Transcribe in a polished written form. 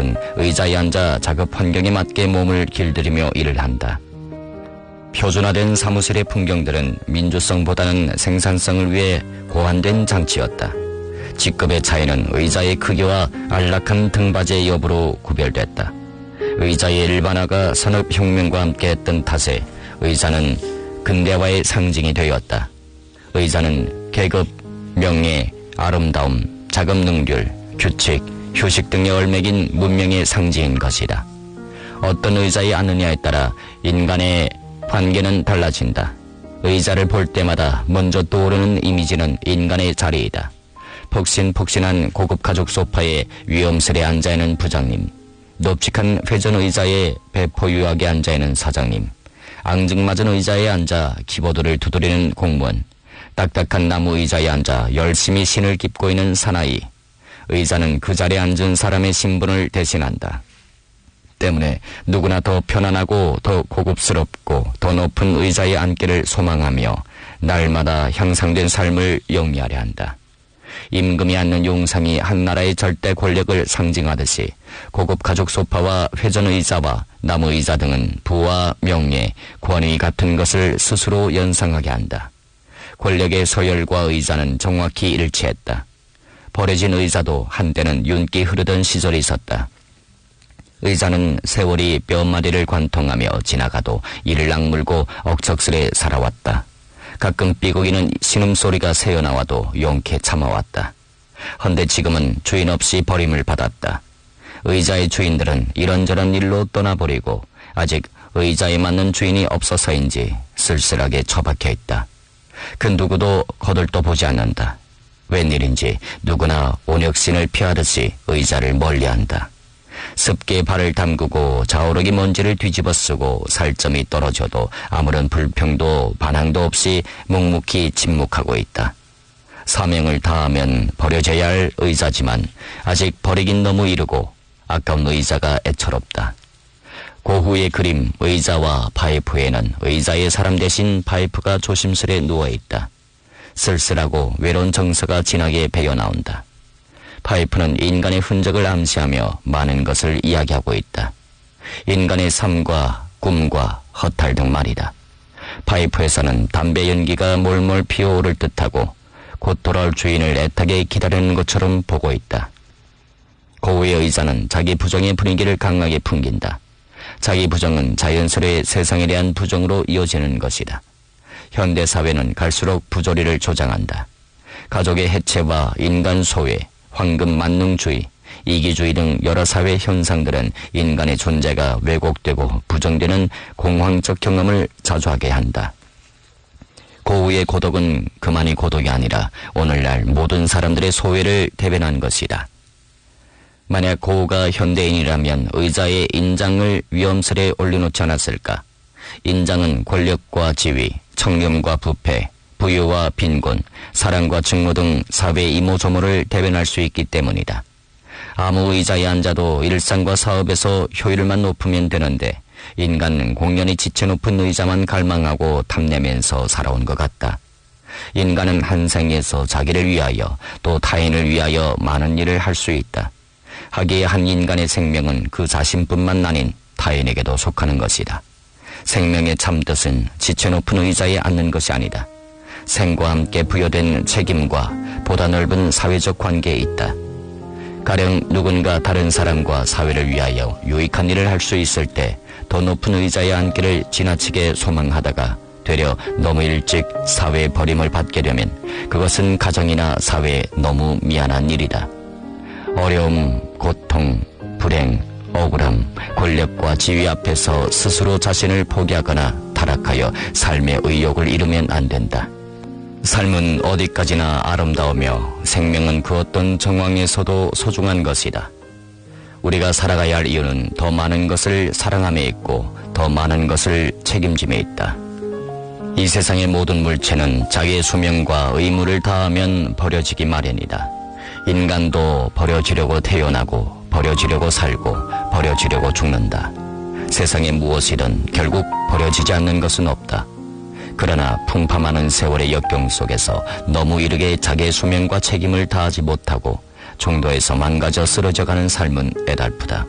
파이프는 의자에 앉아 작업 환경에 맞게 몸을 길들이며 일을 한다. 표준화된 사무실의 풍경들은 민주성보다는 생산성을 위해 고안된 장치였다. 직급의 차이는 의자의 크기와 안락한 등받이의 여부로 구별됐다. 의자의 일반화가 산업혁명과 함께했던 탓에 의자는 근대화의 상징이 되었다. 의자는 계급, 명예, 아름다움, 작업 능률, 규칙, 휴식 등에 얽매긴 문명의 상징인 것이다. 어떤 의자에 앉느냐에 따라 인간의 관계는 달라진다. 의자를 볼 때마다 먼저 떠오르는 이미지는 인간의 자리이다. 폭신폭신한 고급 가죽 소파에 위험스레 앉아있는 부장님, 높직한 회전 의자에 배포유하게 앉아있는 사장님, 앙증맞은 의자에 앉아 키보드를 두드리는 공무원, 딱딱한 나무 의자에 앉아 열심히 신을 깁고 있는 사나이. 의자는 그 자리에 앉은 사람의 신분을 대신한다. 때문에 누구나 더 편안하고 더 고급스럽고 더 높은 의자에 앉기를 소망하며 날마다 향상된 삶을 영위하려 한다. 임금이 앉는 용상이 한 나라의 절대 권력을 상징하듯이 고급 가죽 소파와 회전 의자와 나무 의자 등은 부와 명예, 권위 같은 것을 스스로 연상하게 한다. 권력의 서열과 의자는 정확히 일치했다. 버려진 의자도 한때는 윤기 흐르던 시절이 있었다. 의자는 세월이 뼈마디를 관통하며 지나가도 이를 악물고 억척스레 살아왔다. 가끔 삐걱이는 신음소리가 새어나와도 용케 참아왔다. 헌데 지금은 주인 없이 버림을 받았다. 의자의 주인들은 이런저런 일로 떠나버리고 아직 의자에 맞는 주인이 없어서인지 쓸쓸하게 처박혀 있다. 그 누구도 거들떠 보지 않는다. 웬일인지 누구나 온역신을 피하듯이 의자를 멀리한다. 습기에 발을 담그고 자오르기 먼지를 뒤집어 쓰고 살점이 떨어져도 아무런 불평도 반항도 없이 묵묵히 침묵하고 있다. 사명을 다하면 버려져야 할 의자지만 아직 버리긴 너무 이르고 아까운 의자가 애처롭다. 고흐의 그림 의자와 파이프에는 의자의 사람 대신 파이프가 조심스레 누워있다. 쓸쓸하고 외로운 정서가 진하게 배어나온다. 파이프는 인간의 흔적을 암시하며 많은 것을 이야기하고 있다. 인간의 삶과 꿈과 허탈 등 말이다. 파이프에서는 담배 연기가 몰몰 피어오를 듯하고 곧 돌아올 주인을 애타게 기다리는 것처럼 보고 있다. 고흐의 의자는 자기 부정의 분위기를 강하게 풍긴다. 자기 부정은 자연스레 세상에 대한 부정으로 이어지는 것이다. 현대사회는 갈수록 부조리를 조장한다. 가족의 해체와 인간 소외, 황금 만능주의, 이기주의 등 여러 사회 현상들은 인간의 존재가 왜곡되고 부정되는 공황적 경험을 자주하게 한다. 고흐의 고독은 그만이 고독이 아니라 오늘날 모든 사람들의 소외를 대변한 것이다. 만약 고흐가 현대인이라면 의자에 인장을 위험스레 올려놓지 않았을까? 인장은 권력과 지위, 청렴과 부패, 부유와 빈곤, 사랑과 증오 등 사회 이모저모를 대변할 수 있기 때문이다. 아무 의자에 앉아도 일상과 사업에서 효율만 높으면 되는데 인간은 공연히 지체 높은 의자만 갈망하고 탐내면서 살아온 것 같다. 인간은 한 생에서 자기를 위하여 또 타인을 위하여 많은 일을 할 수 있다. 하기에 한 인간의 생명은 그 자신뿐만 아닌 타인에게도 속하는 것이다. 생명의 참뜻은 지체 높은 의자에 앉는 것이 아니다. 생과 함께 부여된 책임과 보다 넓은 사회적 관계에 있다. 가령 누군가 다른 사람과 사회를 위하여 유익한 일을 할 수 있을 때 더 높은 의자에 앉기를 지나치게 소망하다가 되려 너무 일찍 사회의 버림을 받게 되면 그것은 가정이나 사회에 너무 미안한 일이다. 어려움, 고통, 불행, 억울함, 권력과 지위 앞에서 스스로 자신을 포기하거나 타락하여 삶의 의욕을 잃으면 안 된다. 삶은 어디까지나 아름다우며 생명은 그 어떤 정황에서도 소중한 것이다. 우리가 살아가야 할 이유는 더 많은 것을 사랑함에 있고 더 많은 것을 책임짐에 있다. 이 세상의 모든 물체는 자기의 수명과 의무를 다하면 버려지기 마련이다. 인간도 버려지려고 태어나고 버려지려고 살고 버려지려고 죽는다. 세상에 무엇이든 결국 버려지지 않는 것은 없다. 그러나 풍파많은 세월의 역경 속에서 너무 이르게 자기의 수명과 책임을 다하지 못하고 중도에서 망가져 쓰러져가는 삶은 애달프다.